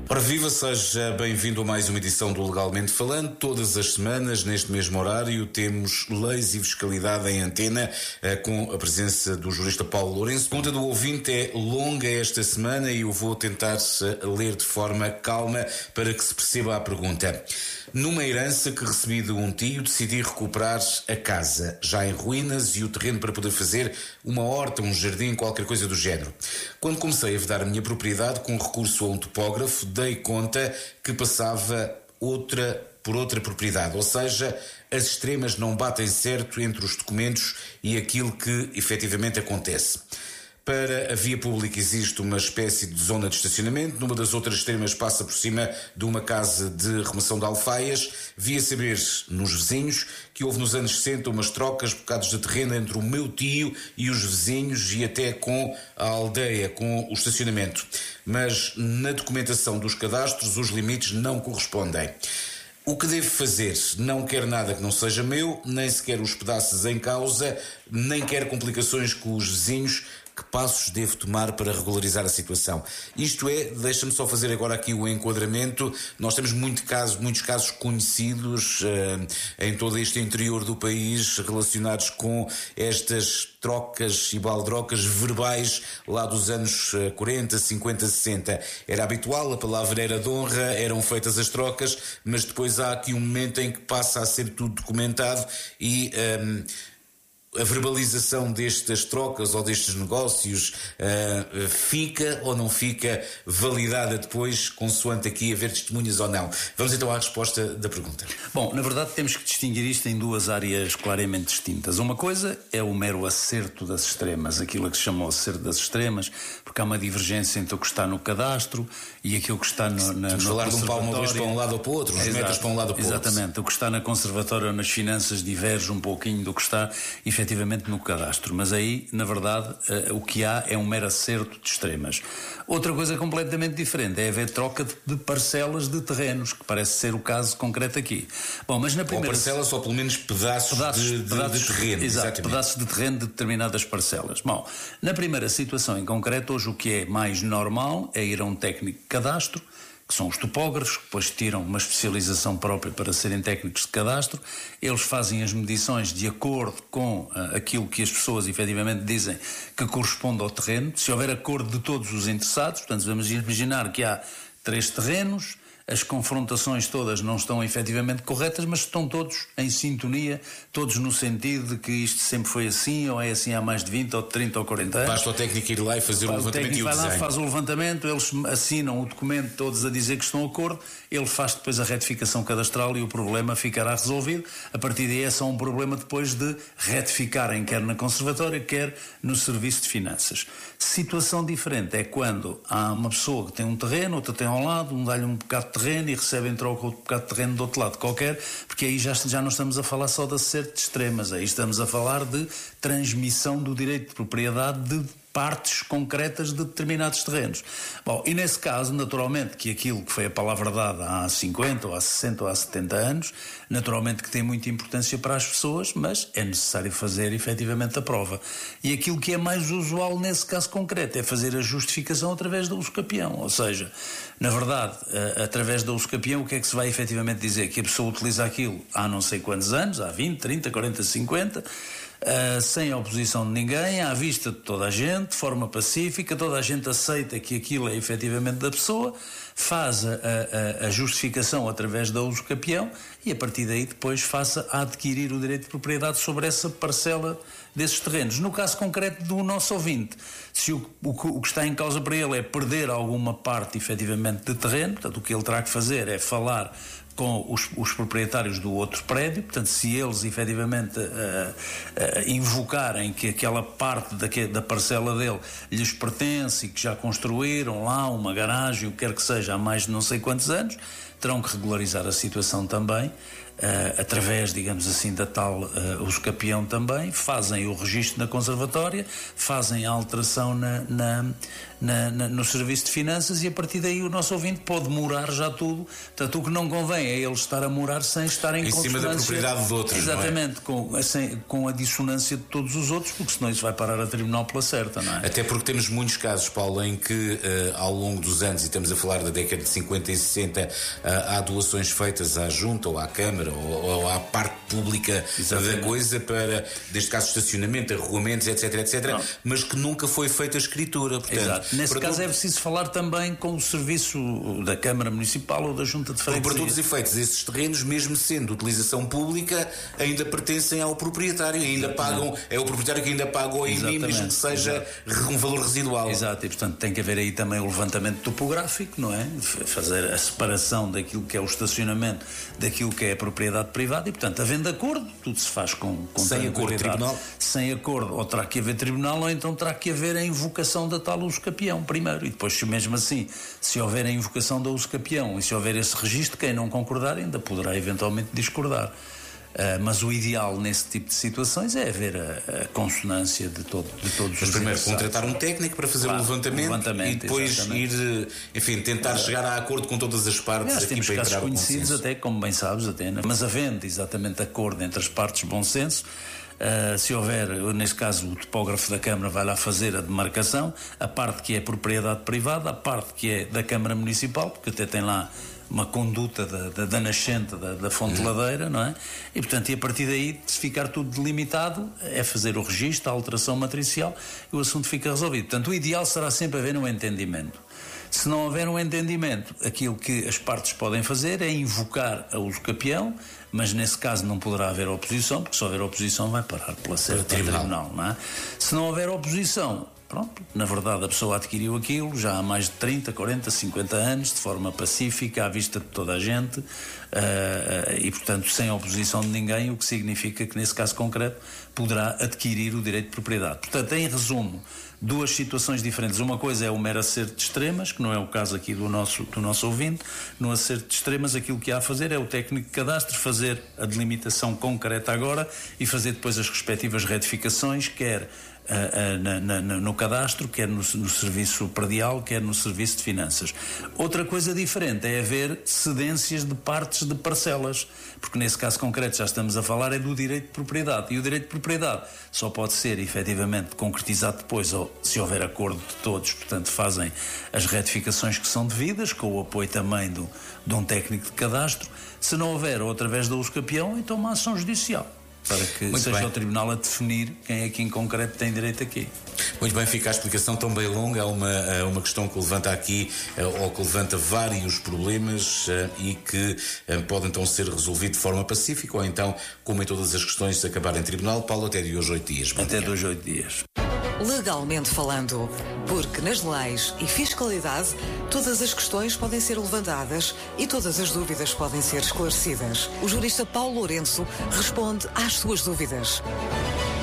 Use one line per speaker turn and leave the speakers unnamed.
Ora viva, seja bem-vindo a mais uma edição do Legalmente Falando. Todas as semanas, neste mesmo horário, temos Leis e Fiscalidade em Antena, com a presença do jurista Paulo Lourenço. A pergunta do ouvinte é longa esta semana e eu vou tentar ler de forma calma para que se perceba a pergunta. Numa herança que recebi de um tio, decidi recuperar a casa, já em ruínas, e o terreno para poder fazer uma horta, um jardim, qualquer coisa do género. Quando comecei a vedar a minha propriedade com recurso a um topógrafo, dei conta que passava por outra propriedade, ou seja, as extremas não batem certo entre os documentos e aquilo que efetivamente acontece. Para a via pública existe uma espécie de zona de estacionamento, numa das outras extremas passa por cima de uma casa de remoção de alfaias. Via saber nos vizinhos que houve nos anos 60 umas trocas, bocados de terreno entre o meu tio e os vizinhos e até com a aldeia, com o estacionamento. Mas na documentação dos cadastros os limites não correspondem. O que devo fazer? Não quero nada que não seja meu, nem sequer os pedaços em causa, nem quero complicações com os vizinhos. Que passos devo tomar para regularizar a situação? Isto é, deixa-me só fazer agora aqui o enquadramento. Nós temos muitos casos conhecidos em todo este interior do país relacionados com estas trocas e baldrocas verbais lá dos anos 40, 50, 60. Era habitual, a palavra era de honra, eram feitas as trocas, mas depois há aqui um momento em que passa a ser tudo documentado e a verbalização destas trocas ou destes negócios fica ou não fica validada depois, consoante aqui haver testemunhas ou não? Vamos então à resposta da pergunta.
Bom, na verdade temos que distinguir isto em duas áreas claramente distintas. Uma coisa é o mero acerto das extremas, aquilo a que se chama o acerto das extremas, porque há uma divergência entre o que está no cadastro e aquilo que está
Vamos falar de um palmo ou dois para um lado ou para o outro, uns metros para um lado ou para o outro.
Exatamente, o que está na conservatória ou nas finanças diverge um pouquinho do que está efetivamente no cadastro, mas aí, na verdade, o que há é um mero acerto de extremas. Outra coisa completamente diferente é haver troca de parcelas de terrenos, que parece ser o caso concreto aqui. Bom, mas na primeira...
Ou parcelas ou pelo menos pedaços de terreno.
Exato, pedaços de terreno de determinadas parcelas. Bom, na primeira situação em concreto, hoje o que é mais normal é ir a um técnico de cadastro, que são os topógrafos, que depois tiram uma especialização própria para serem técnicos de cadastro. Eles fazem as medições de acordo com aquilo que as pessoas efetivamente dizem que corresponde ao terreno. Se houver acordo de todos os interessados, portanto, vamos imaginar que há 3 terrenos, as confrontações todas não estão efetivamente corretas, mas estão todos em sintonia, todos no sentido de que isto sempre foi assim, ou é assim há mais de 20, ou 30 ou 40 anos.
Basta o técnico ir lá e fazer o levantamento e o desenho.
Vai lá, faz o levantamento, eles assinam o documento todos a dizer que estão de acordo, ele faz depois a retificação cadastral e o problema ficará resolvido. A partir daí é só um problema depois de retificarem, quer na conservatória, quer no serviço de finanças. Situação diferente é quando há uma pessoa que tem um terreno, outra tem ao lado, um dá-lhe um bocado de terreno e recebe em troca outro bocado de terreno do outro lado qualquer, porque aí já não estamos a falar só de acerto de extremas, aí estamos a falar de transmissão do direito de propriedade de partes concretas de determinados terrenos. Bom, e nesse caso, naturalmente, que aquilo que foi a palavra dada há 50, ou há 60, ou há 70 anos, naturalmente que tem muita importância para as pessoas, mas é necessário fazer efetivamente a prova. E aquilo que é mais usual nesse caso concreto é fazer a justificação através da usucapião, ou seja, na verdade, através da usucapião, o que é que se vai efetivamente dizer? Que a pessoa utiliza aquilo há não sei quantos anos, há 20, 30, 40, 50, sem oposição de ninguém, à vista de toda a gente, de forma pacífica, toda a gente aceita que aquilo é efetivamente da pessoa, faz a justificação através da usucapião e a partir daí depois faça a adquirir o direito de propriedade sobre essa parcela desses terrenos. No caso concreto do nosso ouvinte, se o que está em causa para ele é perder alguma parte efetivamente de terreno, portanto o que ele terá que fazer é falar com os proprietários do outro prédio, portanto, se eles efetivamente invocarem que aquela parte da parcela dele lhes pertence e que já construíram lá uma garagem, o que quer que seja, há mais de não sei quantos anos, terão que regularizar a situação também através, digamos assim, da tal usucapião também, fazem o registro na conservatória, fazem a alteração no serviço de finanças, e a partir daí o nosso ouvinte pode morar já tudo. Portanto, o que não convém é ele estar a morar sem estar em
cima da propriedade de outros.
Exatamente, não é? com a dissonância de todos os outros, porque senão isso vai parar a tribunal pela certa, não é?
Até porque temos muitos casos, Paulo, em que ao longo dos anos, e estamos a falar da década de 50 e 60, há doações feitas à Junta ou à Câmara ou à parte pública da coisa para, neste caso, estacionamento, arruamentos, etc, não, mas que nunca foi feita a escritura. Portanto,
exato. Nesse caso é preciso falar também com o serviço da Câmara Municipal ou da Junta de Freguesia.
Para todos os efeitos, esses terrenos, mesmo sendo de utilização pública, ainda pertencem ao proprietário, ainda pagam, é o proprietário que ainda paga o IMI, mesmo que seja um valor residual.
Exato, e portanto tem que haver aí também o levantamento topográfico, não é? Fazer a separação daquilo que é o estacionamento daquilo que é a propriedade privada, e portanto, havendo acordo, tudo se faz com
sem acordo tribunal.
Sem acordo, ou terá que haver tribunal, ou então terá que haver a invocação da tal usucapião primeiro, e depois, mesmo assim, se houver a invocação da usucapião e se houver esse registro, quem não concordar ainda poderá eventualmente discordar. Mas o ideal nesse tipo de situações é haver a consonância de todos os.
Mas primeiro contratar um técnico para fazer o levantamento e depois ir, enfim, tentar chegar a acordo com todas as partes.
Aliás,
aqui
temos
para
casos
entrar
conhecidos até, como bem sabes, até, mas havendo exatamente acordo entre as partes, bom senso. Se houver, neste caso, o topógrafo da Câmara vai lá fazer a demarcação, a parte que é propriedade privada, a parte que é da Câmara Municipal, porque até tem lá uma conduta da nascente da fonte ladeira, não é? E, portanto, a partir daí, se ficar tudo delimitado, é fazer o registro, a alteração matricial, e o assunto fica resolvido. Portanto, o ideal será sempre haver um entendimento. Se não houver um entendimento, aquilo que as partes podem fazer é invocar a usucapião, mas nesse caso não poderá haver oposição, porque se houver oposição vai parar pela certa tribunal, não é? Se não houver oposição, pronto, na verdade a pessoa adquiriu aquilo já há mais de 30, 40, 50 anos, de forma pacífica, à vista de toda a gente, e portanto sem oposição de ninguém, o que significa que nesse caso concreto poderá adquirir o direito de propriedade. Portanto, em resumo, duas situações diferentes. Uma coisa é o mero acerto de extremas, que não é o caso aqui do nosso ouvinte. No acerto de extremas, aquilo que há a fazer é o técnico de cadastro fazer a delimitação concreta agora e fazer depois as respectivas retificações, quer no cadastro, quer no serviço predial, quer no serviço de finanças. Outra coisa diferente é haver cedências de partes de parcelas, porque nesse caso concreto já estamos a falar é do direito de propriedade, e o direito de propriedade só pode ser efetivamente concretizado depois, ou se houver acordo de todos, portanto fazem as retificações que são devidas, com o apoio também de um técnico de cadastro. Se não houver, ou através da usucapião, então uma ação judicial, para que seja o tribunal a definir quem é que em concreto tem direito aqui.
Muito bem, fica a explicação tão bem longa. É uma questão que levanta aqui, ou que levanta vários problemas e que podem então ser resolvidos de forma pacífica, ou então, como em todas as questões, acabar em tribunal. Paulo, até de hoje 8 dias.
Até de hoje 8 dias.
Legalmente falando, porque nas leis e fiscalidade todas as questões podem ser levantadas e todas as dúvidas podem ser esclarecidas. O jurista Paulo Lourenço responde às suas dúvidas.